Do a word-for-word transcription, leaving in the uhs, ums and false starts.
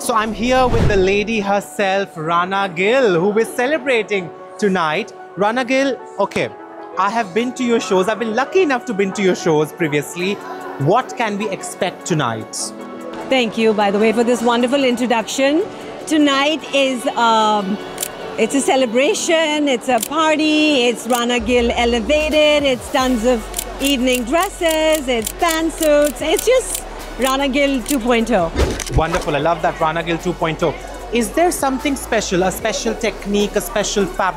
So I'm here with the lady herself, Rana Gill, who is celebrating tonight. Rana Gill, okay, I have been to your shows. I've been lucky enough to been to your shows previously. What can we expect tonight? Thank you, by the way, for this wonderful introduction. Tonight is um, it's a celebration, it's a party, it's Rana Gill elevated, it's tons of evening dresses, it's pantsuits, it's just Rana Gill two point oh. Wonderful, I love that, Rana Gill two point oh. Is there something special, a special technique, a special fabric